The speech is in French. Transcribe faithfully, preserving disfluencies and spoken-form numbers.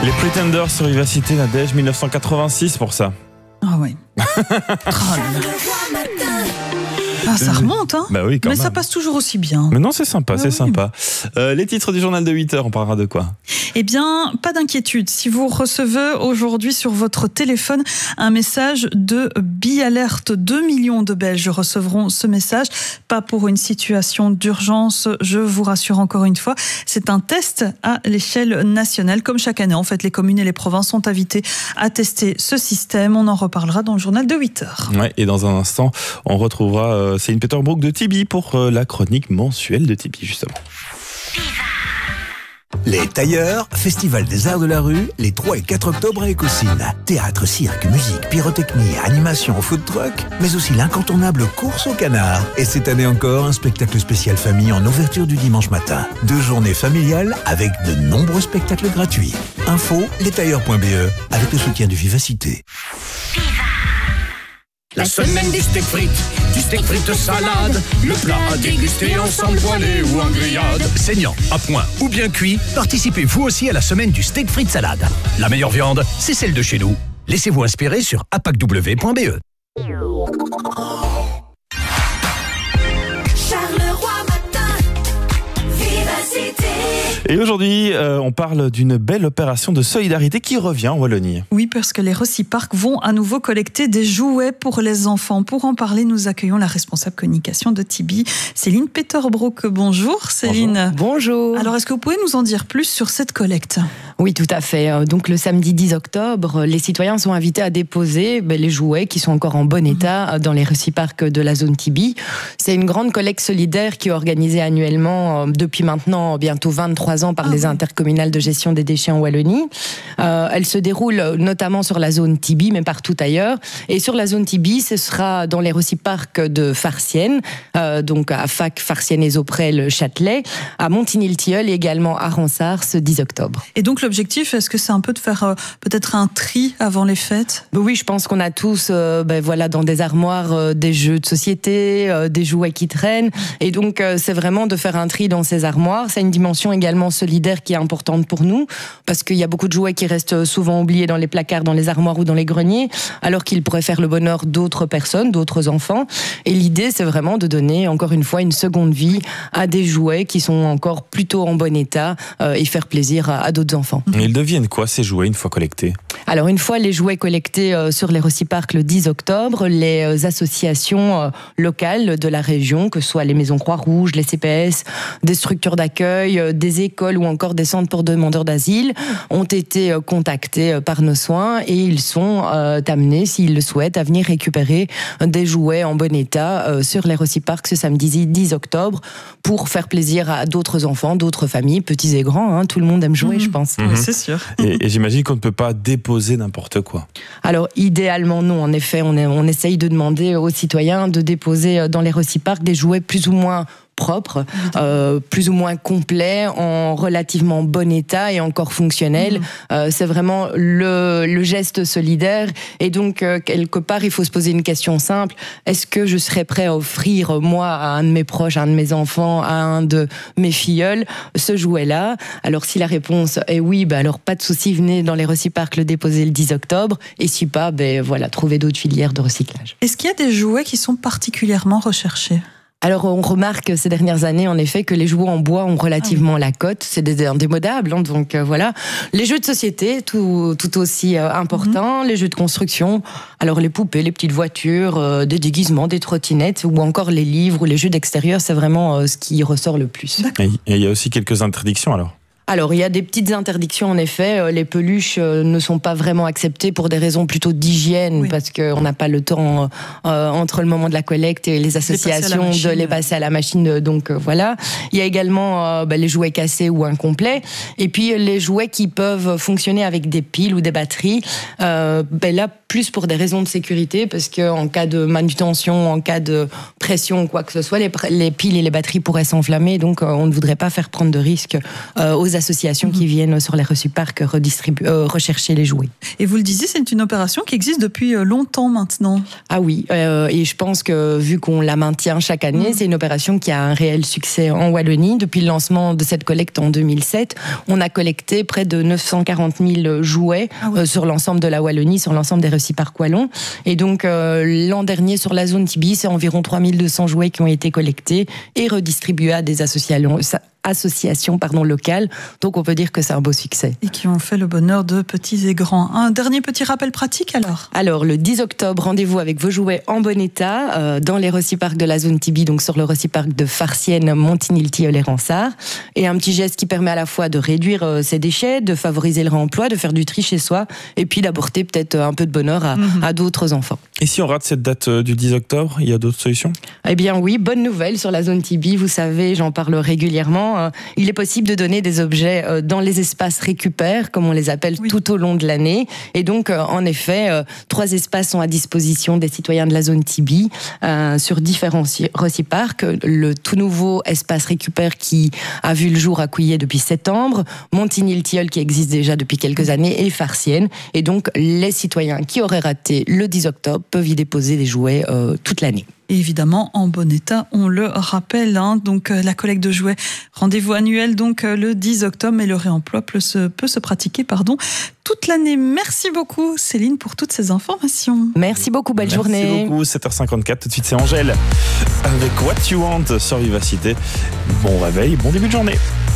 Les Pretenders sur Vivacité, Nadège, dix-neuf cent quatre-vingt-six pour ça. Ah oui. Oh ah, ça remonte, hein. Bah oui, quand Mais même. ça passe toujours aussi bien. Mais non, c'est sympa, Ah c'est oui. sympa. Euh, les titres du journal de huit heures, on parlera de quoi? Eh bien, pas d'inquiétude. Si vous recevez aujourd'hui sur votre téléphone un message de Bi-Alerte, deux millions de Belges recevront ce message. Pas pour une situation d'urgence, je vous rassure encore une fois. C'est un test à l'échelle nationale. Comme chaque année, en fait, les communes et les provinces sont invitées à tester ce système. On en reparlera dans le journal de huit heures. Ouais, et dans un instant, on retrouvera euh, Céline Peterbrook de Tibi pour euh, la chronique mensuelle de Tibi, justement. Les Tailleurs, Festival des Arts de la Rue, les trois et quatre octobre à Écosine. Théâtre, cirque, musique, pyrotechnie, animation, food truck, mais aussi l'incontournable course au canard. Et cette année encore, un spectacle spécial famille en ouverture du dimanche matin. Deux journées familiales avec de nombreux spectacles gratuits. Info, lestailleurs point b e, avec le soutien de Vivacité. La semaine du steak frites, du steak frites salade, le plat à déguster ensemble poêlé ou en grillade. Saignant, à point ou bien cuit, participez vous aussi à la semaine du steak frites salade. La meilleure viande, c'est celle de chez nous. Laissez-vous inspirer sur a p a c w point b e. Et aujourd'hui, euh, on parle d'une belle opération de solidarité qui revient en Wallonie. Oui, parce que les Reciparcs vont à nouveau collecter des jouets pour les enfants. Pour en parler, nous accueillons la responsable communication de Tibi, Céline Peterbrook. Bonjour Céline. Bonjour. Alors, est-ce que vous pouvez nous en dire plus sur cette collecte ? Oui, tout à fait. Donc le samedi dix octobre, les citoyens sont invités à déposer ben, les jouets qui sont encore en bon état dans les Reciparcs de la zone Tibi. C'est une grande collecte solidaire qui est organisée annuellement depuis maintenant bientôt vingt-trois ans par ah, les oui. intercommunales de gestion des déchets en Wallonie. Euh, elle se déroule notamment sur la zone Tibi, mais partout ailleurs. Et sur la zone Tibi, ce sera dans les Reciparcs de Farciennes, euh, donc à Fac, Farciennes et Zoprel, Châtelet, à Montigny-le-Tilleul et également à Ransart ce dix octobre. Et donc l'objectif, est-ce que c'est un peu de faire euh, peut-être un tri avant les fêtes ? Oui, je pense qu'on a tous euh, ben, voilà, dans des armoires euh, des jeux de société, euh, des jouets qui traînent. Et donc euh, c'est vraiment de faire un tri dans ces armoires. C'est une dimension également solidaire qui est importante pour nous, parce qu'il y a beaucoup de jouets qui restent souvent oubliés dans les placards, dans les armoires ou dans les greniers, alors qu'ils pourraient faire le bonheur d'autres personnes, d'autres enfants. Et l'idée, c'est vraiment de donner, encore une fois, une seconde vie à des jouets qui sont encore plutôt en bon état euh, et faire plaisir à, à d'autres enfants. Et ils deviennent quoi ces jouets une fois collectés ? Alors une fois les jouets collectés euh, sur les Reciparcs le dix octobre, les euh, associations euh, locales de la région, que ce soit les maisons Croix-Rouge, les C P S, des structures d'accueil, euh, des écoles ou encore des centres pour demandeurs d'asile, ont été euh, contactés euh, par nos soins et ils sont euh, amenés, s'ils le souhaitent, à venir récupérer des jouets en bon état euh, sur les Reciparcs ce samedi dix octobre pour faire plaisir à d'autres enfants, d'autres familles, petits et grands. Hein, tout le monde aime jouer, mmh. je pense. Mmh. Oui, c'est sûr. Et, et j'imagine qu'on ne peut pas déposer n'importe quoi. Alors, idéalement, non. En effet, on, est, on essaye de demander aux citoyens de déposer dans les Reciparcs des jouets plus ou moins propre, euh, plus ou moins complet, en relativement bon état et encore fonctionnel. Mmh. Euh, c'est vraiment le, le geste solidaire. Et donc, euh, quelque part, il faut se poser une question simple. Est-ce que je serais prêt à offrir, moi, à un de mes proches, à un de mes enfants, à un de mes filleuls, ce jouet-là ? Alors, si la réponse est oui, bah alors pas de souci, venez dans les Reciparcs le déposer le dix octobre. Et si pas, ben voilà, trouvez d'autres filières de recyclage. Est-ce qu'il y a des jouets qui sont particulièrement recherchés ? Alors, on remarque ces dernières années, en effet, que les jouets en bois ont relativement la cote. C'est des indémodables, hein, donc euh, voilà. Les jeux de société, tout, tout aussi euh, importants. Mm-hmm. Les jeux de construction. Alors, les poupées, les petites voitures, euh, des déguisements, des trottinettes, ou encore les livres ou les jeux d'extérieur, c'est vraiment euh, ce qui ressort le plus. Et il y a aussi quelques interdictions, alors ? Alors, il y a des petites interdictions, en effet. Les peluches ne sont pas vraiment acceptées pour des raisons plutôt d'hygiène, oui. parce qu'on n'a pas le temps, euh, entre le moment de la collecte et les associations, les de les passer à la machine. Donc, euh, voilà. Il y a également euh, bah, les jouets cassés ou incomplets. Et puis, les jouets qui peuvent fonctionner avec des piles ou des batteries. Euh, bah, là, plus pour des raisons de sécurité, parce qu'en cas de manutention, en cas de pression ou quoi que ce soit, les, les piles et les batteries pourraient s'enflammer, donc euh, on ne voudrait pas faire prendre de risques euh, aux associations mmh. qui viennent sur les reçu-parcs redistribu- euh, rechercher les jouets. Et vous le disiez, c'est une opération qui existe depuis longtemps maintenant. Ah oui, euh, et je pense que vu qu'on la maintient chaque année, mmh. c'est une opération qui a un réel succès en Wallonie. Depuis le lancement de cette collecte en deux mille sept, on a collecté près de neuf cent quarante mille jouets ah oui. euh, sur l'ensemble de la Wallonie, sur l'ensemble des reçu-parcs wallons. Et donc euh, l'an dernier, sur la zone Tibi, c'est environ trois mille deux cents jouets qui ont été collectés et redistribués à des associations. associations pardon, locales. Donc on peut dire que c'est un beau succès. Et qui ont fait le bonheur de petits et grands. Un dernier petit rappel pratique alors ? Alors le dix octobre, rendez-vous avec vos jouets en bon état euh, dans les reçu-parcs de la zone Tibi, donc sur le reçu-parc de Farciennes, Montigny-le-Tilleul et Rensart. Et un petit geste qui permet à la fois de réduire euh, ses déchets, de favoriser le réemploi, de faire du tri chez soi et puis d'apporter peut-être un peu de bonheur à, mmh. à d'autres enfants. Et si on rate cette date du dix octobre, il y a d'autres solutions ? Eh bien oui, bonne nouvelle sur la zone Tibi, vous savez, j'en parle régulièrement. Il est possible de donner des objets dans les espaces récupère, comme on les appelle, oui. tout au long de l'année. Et donc, en effet, trois espaces sont à disposition des citoyens de la zone Tibi euh, sur différents reçu-parcs. Le tout nouveau espace récupère qui a vu le jour à Couillet depuis septembre, Montigny-le-Tilleul qui existe déjà depuis quelques années et Farciennes. Et donc, les citoyens qui auraient raté le dix octobre peuvent y déposer des jouets euh, toute l'année. Et évidemment en bon état, on le rappelle. Hein, donc euh, la collecte de jouets, rendez-vous annuel donc euh, le dix octobre, mais le réemploi peut se, peut se pratiquer pardon, toute l'année. Merci beaucoup Céline pour toutes ces informations. Merci beaucoup, belle Merci journée. Merci beaucoup, sept heures cinquante-quatre, tout de suite c'est Angèle avec What You Want sur Vivacité. Bon réveil, bon début de journée.